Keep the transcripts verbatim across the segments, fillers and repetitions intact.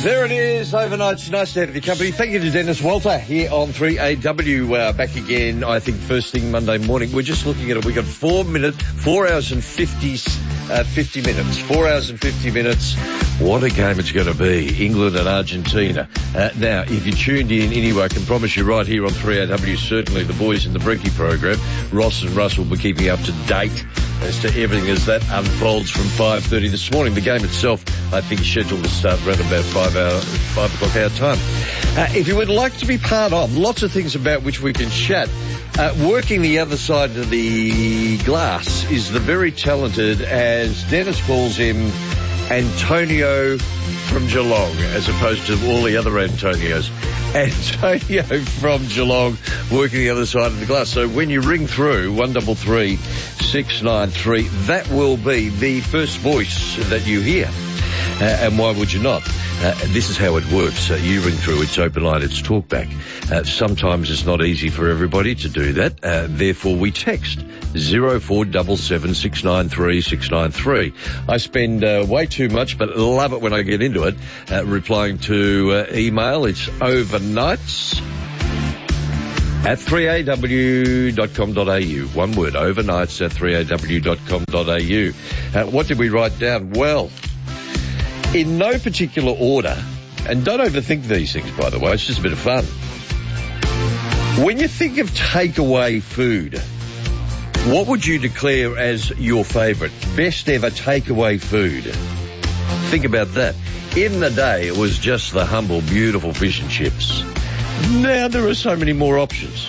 There it is, overnight. It's nice to have your company. Thank you to Dennis Walter here on three A W. Uh, back again, I think, first thing Monday morning. We're just looking at it. We've got four minutes, four hours and fifty, uh, fifty minutes. Four hours and fifty minutes. What a game it's going to be, England and Argentina. Uh, now, if you tuned in anyway, I can promise you right here on three A W, certainly the boys in the Brekkie program, Ross and Russ will be keeping up to date as to everything as that unfolds from five thirty this morning. The game itself, I think, is scheduled to start around about five hour, five o'clock our time. Uh, if you would like to be part of, lots of things about which we can chat. Uh, working the other side of the glass is the very talented, as Dennis calls him, Antonio from Geelong, as opposed to all the other Antonios. Antonio from Geelong, working the other side of the glass. So when you ring through one double three six nine three, that will be the first voice that you hear. Uh, and why would you not? Uh, this is how it works. Uh, you ring through, it's open line, it's talkback. Uh, sometimes it's not easy for everybody to do that. Uh, therefore, we text zero four seven seven six nine three six nine three. I spend uh, way too much, but love it when I get into it, uh, replying to uh, email. It's overnights at three A W dot com dot A U. One word, overnights at three A W dot com dot A U. Uh, what did we write down? Well, in no particular order, and don't overthink these things, by the way, it's just a bit of fun. When you think of takeaway food, what would you declare as your favourite, best ever takeaway food? Think about that. In the day, it was just the humble, beautiful fish and chips. Now there are so many more options.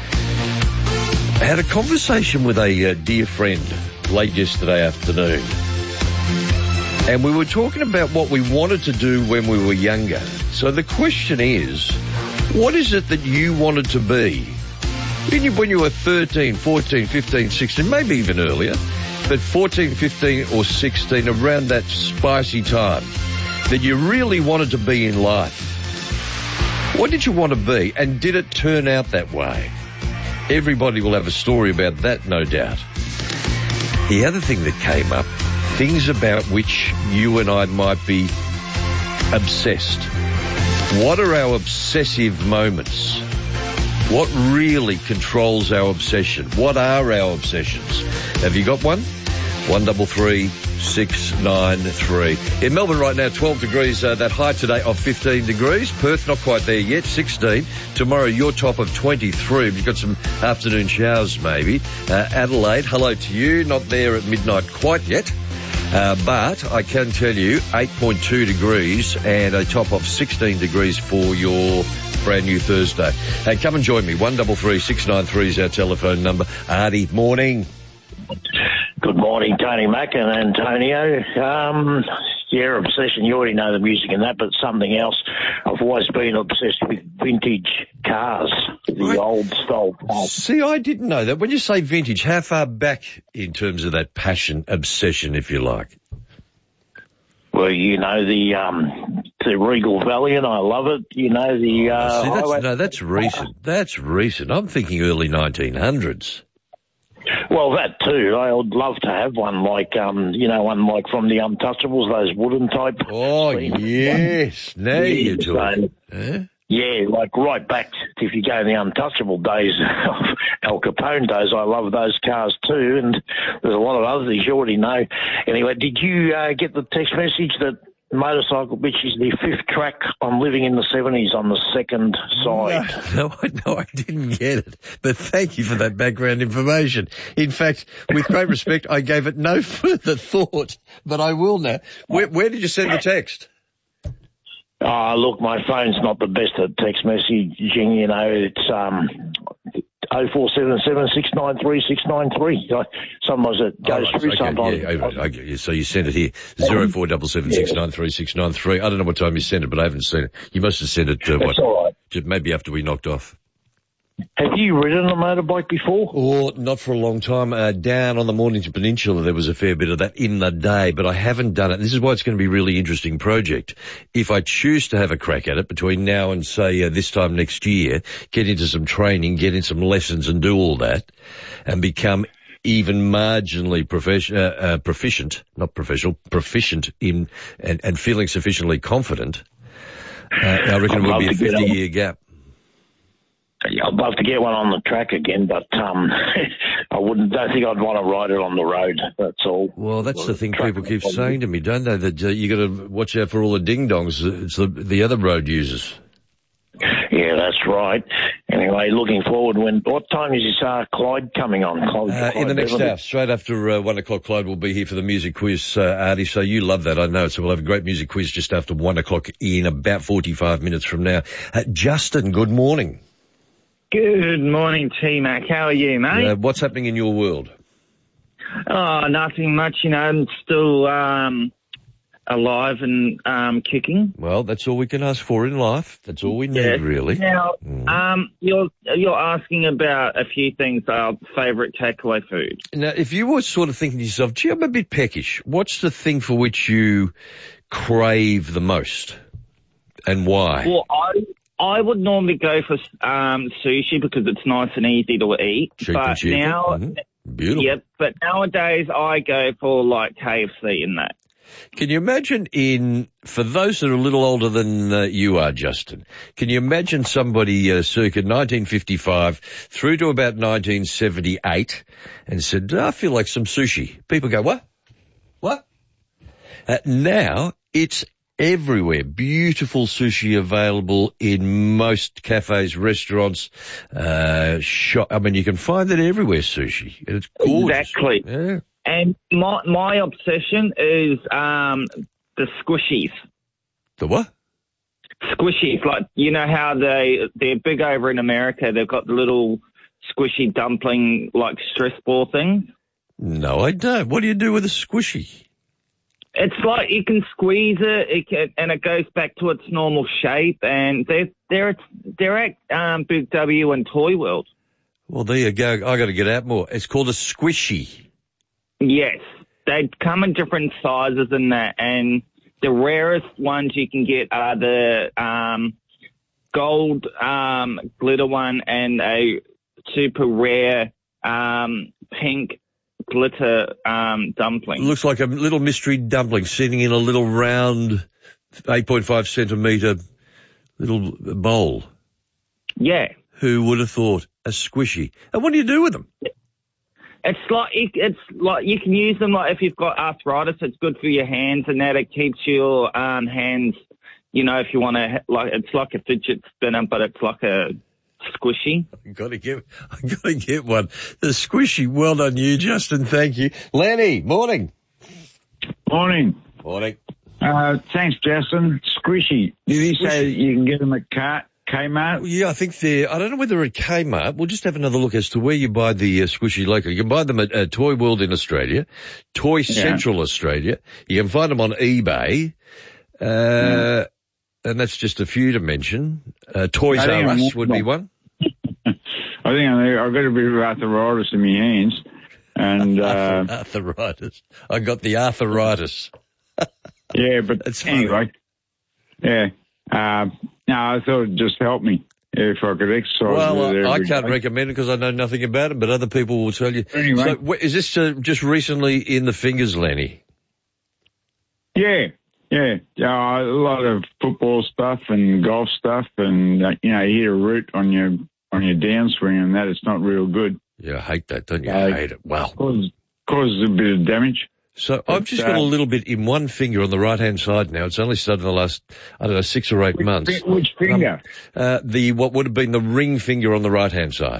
I had a conversation with a uh, dear friend late yesterday afternoon, and we were talking about what we wanted to do when we were younger. So the question is, what is it that you wanted to be when you, when you were thirteen, fourteen, fifteen, sixteen, maybe even earlier, but fourteen, fifteen or sixteen, around that spicy time that you really wanted to be in life? What did you want to be, and did it turn out that way? Everybody will have a story about that, no doubt. The other thing that came up, things about which you and I might be obsessed. What are our obsessive moments? What really controls our obsession? What are our obsessions? Have you got one? One double three six nine three. In Melbourne right now, twelve degrees. Uh, that high today of fifteen degrees. Perth not quite there yet, sixteen. Tomorrow your top of twenty-three. You've got some afternoon showers maybe. Uh, Adelaide, hello to you. Not there at midnight quite yet. Uh, but I can tell you eight point two degrees and a top of sixteen degrees for your brand new Thursday. Hey, come and join me. one double three six nine three is our telephone number. Artie, morning. Good morning, Tony Mack and Antonio. Um, yeah, obsession, you already know the music and that, but something else. I've always been obsessed with vintage cars, the Right. old style cars. See, I didn't know that. When you say vintage, how far back in terms of that passion, obsession, if you like? Well, you know, the um, the Regal Valiant, I love it. You know, the... Uh, See, that's, highway- no, that's recent. That's recent. I'm thinking early nineteen hundreds. Well, that too. I would love to have one like, um, you know, one like from the Untouchables, those wooden type. Oh, things. yes. Now Yeah, you're talking. so- Huh? Yeah, like right back, if you go in the Untouchable days, Al Capone days, I love those cars too, and there's a lot of others you already know. Anyway, did you uh, get the text message that Motorcycle Bitch is the fifth track on Living in the seventies on the second side? No, no, no, I didn't get it. But thank you for that background information. In fact, with great respect, I gave it no further thought, but I will now. Where, where did you send the text? Oh, look, my phone's not the best at text messaging, you know, it's um oh four seven seven six nine three six nine three. Sometimes it goes Oh, right, through, okay, sometimes. Yeah, okay, okay, so you sent it here, zero four seven seven six nine three six nine three. I don't know what time you sent it, but I haven't seen it. You must have sent it, uh, what, That's all right. just maybe after we knocked off. Have you ridden a motorbike before? Oh, not for a long time. Uh, down on the Mornington Peninsula, there was a fair bit of that in the day, but I haven't done it. This is why it's going to be a really interesting project. If I choose to have a crack at it between now and, say, uh, this time next year, get into some training, get in some lessons and do all that, and become even marginally profession, uh, uh, proficient, not professional, proficient in, and, and feeling sufficiently confident, Uh, I reckon I'd it would love be a to get on- fifty-year gap. Yeah, I'd love to get one on the track again, but um, I wouldn't. Don't think I'd want to ride it on the road. That's all. Well, that's the thing Track people keep on the- saying to me, don't they? That uh, you got to watch out for all the ding-dongs. It's the, the other road users. Yeah, that's right. Anyway, looking forward. When what time is this uh, Clyde coming on? Clyde, Uh, in the Clyde next Beverley? hour, straight after uh, one o'clock, Clyde will be here for the music quiz, uh, Artie. So you love that, I know. So we'll have a great music quiz just after one o'clock in about forty-five minutes from now. Uh, Justin, good morning. Good morning, T-Mac. How are you, mate? Uh, what's happening in your world? Oh, nothing much. You know, I'm still um, alive and um, kicking. Well, that's all we can ask for in life. That's all we need, Yeah. really. Now, Mm. um, you're you're asking about a few things. Our favourite takeaway food. Now, if you were sort of thinking to yourself, gee, I'm a bit peckish, what's the thing for which you crave the most? And why? Well, I I would normally go for um, sushi because it's nice and easy to eat. Cheap but and cheerful. now, Mhm. Beautiful. yep. But nowadays, I go for like K F C and that. Can you imagine in, for those that are a little older than uh, you are, Justin, can you imagine somebody uh, circa nineteen fifty-five through to about nineteen seventy-eight and said, I feel like some sushi. People go, what? What? Uh, now it's everywhere. Beautiful sushi available in most cafes, restaurants, uh, shop. I mean, you can find it everywhere, sushi. And it's gorgeous. Exactly. Yeah. And my my obsession is um, the squishies. The what? Squishies, like, you know how they, they're big over in America. They've got the little squishy dumpling, like, stress ball things. No, I don't. What do you do with a squishy? It's like you can squeeze it, it can, and it goes back to its normal shape. And they're, they're, they're at um, Big W and Toy World. Well, there you go. I got to get out more. It's called a squishy. Yes. They come in different sizes and that. And the rarest ones you can get are the um, gold um, glitter one and a super rare um, pink glitter um, dumpling. It looks like a little mystery dumpling sitting in a little round eight point five centimetre little bowl. Yeah. Who would have thought? A squishy. And what do you do with them? It's like it's like you can use them like if you've got arthritis. It's good for your hands and that. It keeps your um, hands, you know, if you want to, like, it's like a fidget spinner, but it's like a squishy. I got to get, I got to get one. The squishy. Well done, you, Justin. Thank you, Lenny. Morning. Morning. Morning. Uh, thanks, Justin. Squishy. Did he say that you can get them at Car- Kmart? Yeah, I think they're, I don't know whether at Kmart. We'll just have another look as to where you buy the uh, squishy local. You can buy them at uh, Toy World in Australia, Toy Yeah. Central Australia. You can find them on eBay. Uh, Yeah. And that's just a few to mention. Uh, Toys I R think I'm Us would be walking- one. I think I- I've got a bit of arthritis in my hands. And, uh, Arthritis. I got the arthritis. yeah, but That's funny. anyway. Yeah. Uh, no, I thought it'd just help me if I could exercise. Well, with it I, I every can't day. recommend it because I know nothing about it, but other people will tell you. Anyway. So, wh- is this uh, just recently in the fingers, Lenny? Yeah. Yeah, uh, a lot of football stuff and golf stuff, and uh, you know, you hit a root on your on your downswing, and that it's not real good. Yeah, I hate that, don't you? Uh, I hate it. Wow. Causes causes a bit of damage. So I've just got a uh, little bit in one finger on the right-hand side now. It's only started in the last, I don't know, six or eight Which, months. fi- which finger? Uh, the, what would have been the ring finger on the right-hand side.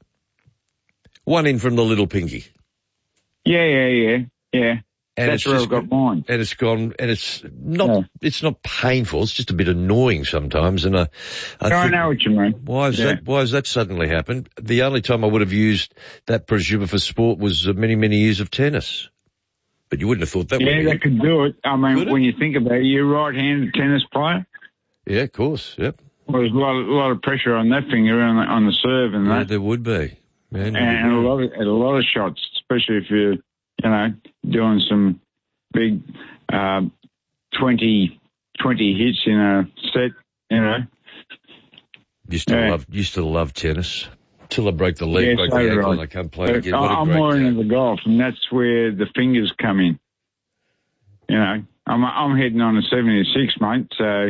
One in from the little pinky. Yeah, yeah, yeah, yeah. And That's it's where just I've got mine. And it's gone, and it's not, Yeah. it's not painful. It's just a bit annoying sometimes. And I, I, No, I think, know what you mean. why has Yeah. that, why has that suddenly happened? The only time I would have used that presumer for sport was uh, many, many years of tennis. But you wouldn't have thought that Yeah, would be. that could do it. I mean, Could it? when you think about it, you're a right-handed tennis player. Yeah, of course. Yep. Well, there's a lot, a lot of pressure on that finger on the, on the serve and Yeah, that, there would be. Man, and a lot of a lot of shots, especially if you're, you know, doing some big um, twenty, twenty hits in a set, you know. used to Yeah. love, used to love tennis. Till I broke the leg, Yeah, broke so the did ankle, I. and I can't play But again. What a I'm great more game. into the golf, and that's where the fingers come in. You know, I'm I'm heading on a seventy-six, mate. So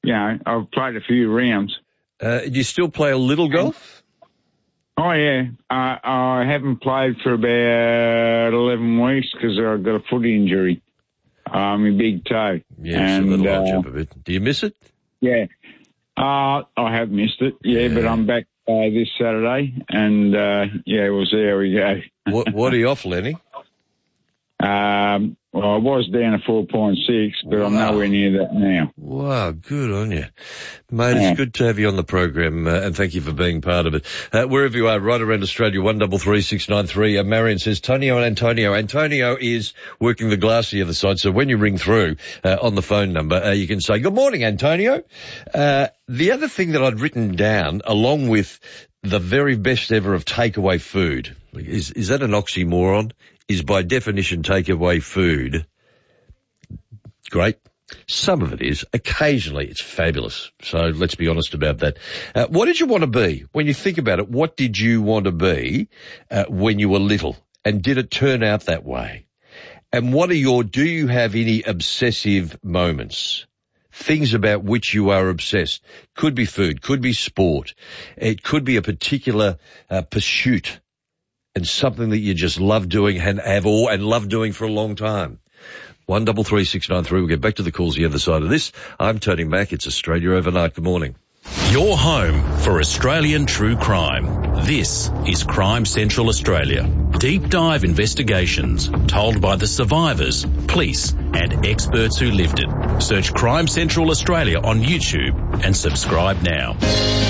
you know, I've played a few rounds. Uh, do you still play a little golf? Oh, yeah. Uh, I haven't played for about eleven weeks because I've got a foot injury. Um, my big toe. Yeah, and, so that'll hold you uh, up a bit. Do you miss it? Yeah. Uh, I have missed it, yeah, Yeah. but I'm back uh, this Saturday, and, uh, yeah, we'll see how we go. What, what are you off, Lenny? Um, well, I was down to four point six, but I'm Wow. nowhere near that now. Wow, good on you. Mate, Yeah. it's good to have you on the program, uh, and thank you for being part of it. Uh, wherever you are, right around Australia, one double three six nine three. Uh, Marion says, Tonio and Antonio. Antonio is working the glass the other side, so when you ring through uh, on the phone number, uh, you can say, good morning, Antonio. Uh, the other thing that I'd written down, along with the very best ever of takeaway food, is, is that an oxymoron? Is by definition takeaway food great? Some of it is. Occasionally it's fabulous. So let's be honest about that. Uh, what did you want to be? When you think about it, what did you want to be uh, when you were little? And did it turn out that way? And what are your, do you have any obsessive moments? Things about which you are obsessed. Could be food, could be sport. It could be a particular uh, pursuit and something that you just love doing and have all and love doing for a long time. One double three six nine three. We'll get back to the calls the other side of this. I'm Tony Mack. It's Australia Overnight. Good morning. Your home for Australian true crime. This is Crime Central Australia. Deep dive investigations told by the survivors, police and experts who lived it. Search Crime Central Australia on YouTube and subscribe now.